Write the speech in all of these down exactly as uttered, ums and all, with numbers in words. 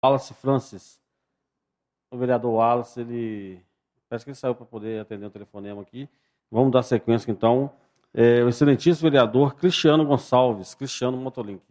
Wallace Francis. O vereador Wallace, ele parece que ele saiu para poder atender o telefonema aqui. Vamos dar sequência, então. É, o excelentíssimo vereador Cristiano Gonçalves, Cristiano Motolink.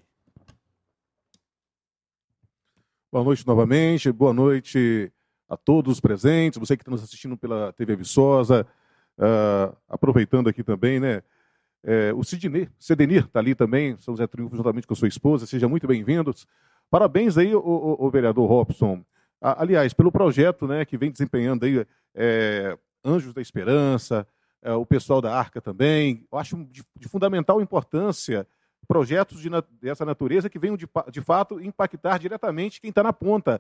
Boa noite novamente, boa noite a todos os presentes, você que está nos assistindo pela T V Viçosa, uh, aproveitando aqui também, né? É, o Sidney, Sedenir está ali também, São José Triunfo, juntamente com a sua esposa, sejam muito bem-vindos. Parabéns aí, o, o, o vereador Robson. Ah, aliás, pelo projeto, né, que vem desempenhando aí, é, Anjos da Esperança, é, o pessoal da Arca também. Eu acho de, de fundamental importância projetos de, dessa natureza que venham de, de fato impactar diretamente quem está na ponta.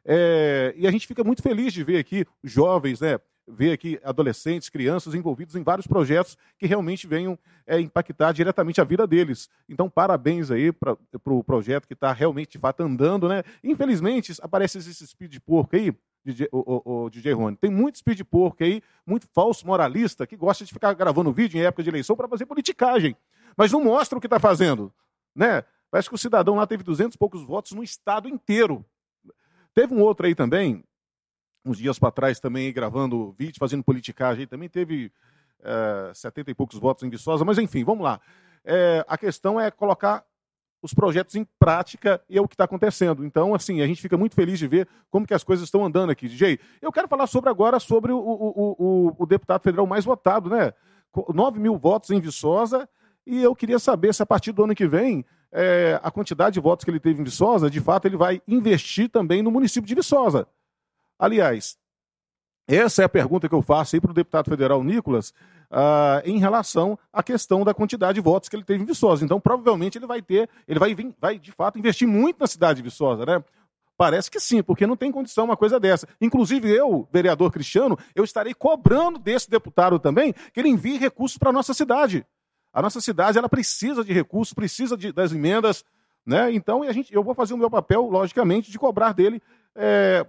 É, e a gente fica muito feliz de ver aqui jovens, né, ver aqui adolescentes, crianças envolvidos em vários projetos que realmente venham é, impactar diretamente a vida deles. Então, parabéns aí para o pro projeto que está realmente, de fato, andando, né? Infelizmente, aparece esse speed porco aí, D J, o, o, o D J Rony. Tem muito speed porco aí, muito falso moralista, que gosta de ficar gravando vídeo em época de eleição para fazer politicagem. Mas não mostra o que está fazendo, né? Parece que o cidadão lá teve duzentos e poucos votos no estado inteiro. Teve um outro aí também, uns dias para trás também, gravando vídeo, fazendo politicagem, também teve é, setenta e poucos votos em Viçosa, mas enfim, vamos lá. É, a questão é colocar os projetos em prática e é o que está acontecendo. Então, assim, a gente fica muito feliz de ver como que as coisas estão andando aqui. D J, eu quero falar sobre agora sobre o, o, o, o deputado federal mais votado, né? nove mil votos em Viçosa, e eu queria saber se a partir do ano que vem, é, a quantidade de votos que ele teve em Viçosa, de fato, ele vai investir também no município de Viçosa. Aliás, essa é a pergunta que eu faço aí para o deputado federal Nicolas, uh, em relação à questão da quantidade de votos que ele teve em Viçosa. Então, provavelmente, ele vai ter, ele vai, vai de fato investir muito na cidade de Viçosa, né? Parece que sim, porque não tem condição uma coisa dessa. Inclusive, eu, vereador Cristiano, eu estarei cobrando desse deputado também que ele envie recursos para a nossa cidade. A nossa cidade, ela precisa de recursos, precisa de, das emendas, né? Então, a gente, eu vou fazer o meu papel, logicamente, de cobrar dele é,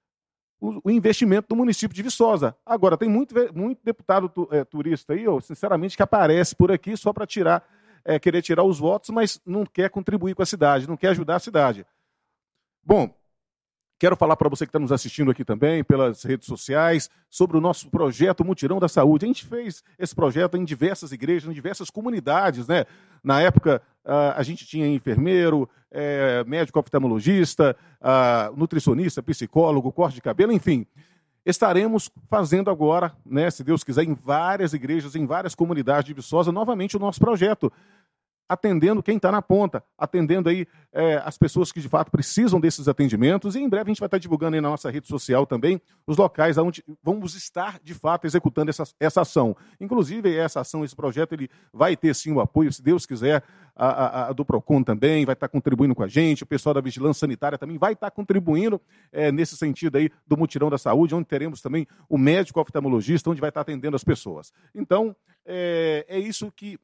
o, o investimento do município de Viçosa. Agora, tem muito, muito deputado tu, é, turista aí, eu, sinceramente, que aparece por aqui só para tirar, é, querer tirar os votos, mas não quer contribuir com a cidade, não quer ajudar a cidade. Bom, quero falar para você que está nos assistindo aqui também, pelas redes sociais, sobre o nosso projeto Mutirão da Saúde. A gente fez esse projeto em diversas igrejas, em diversas comunidades, né? Na época, a gente tinha enfermeiro, é, médico oftalmologista, nutricionista, psicólogo, corte de cabelo, enfim. Estaremos fazendo agora, né, se Deus quiser, em várias igrejas, em várias comunidades de Viçosa, novamente o nosso projeto, atendendo quem está na ponta, atendendo aí é, as pessoas que de fato precisam desses atendimentos, e em breve a gente vai estar divulgando aí na nossa rede social também os locais onde vamos estar de fato executando essa, essa ação. Inclusive essa ação, esse projeto, ele vai ter sim o apoio, se Deus quiser, a, a, a do PROCON também vai estar contribuindo com a gente, o pessoal da Vigilância Sanitária também vai estar contribuindo é, nesse sentido aí do Mutirão da Saúde, onde teremos também o médico oftalmologista, onde vai estar atendendo as pessoas. Então, é, é isso que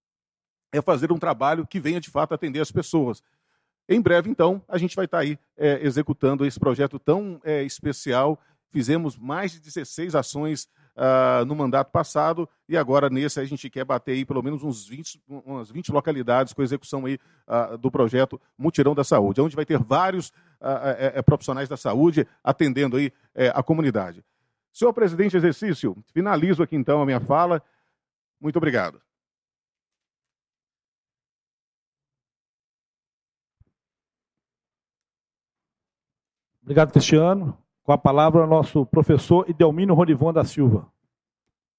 é fazer um trabalho que venha, de fato, atender as pessoas. Em breve, então, a gente vai estar aí é, executando esse projeto tão é, especial. Fizemos mais de dezesseis ações uh, no mandato passado e agora, nesse, a gente quer bater aí pelo menos uns vinte, umas vinte localidades com a execução aí, uh, do projeto Mutirão da Saúde, onde vai ter vários uh, é, é, profissionais da saúde atendendo aí é, a comunidade. Senhor presidente exercício, finalizo aqui, então, a minha fala. Muito obrigado. Obrigado, Cristiano. Com a palavra, o nosso professor Idelmino Rodivon da Silva.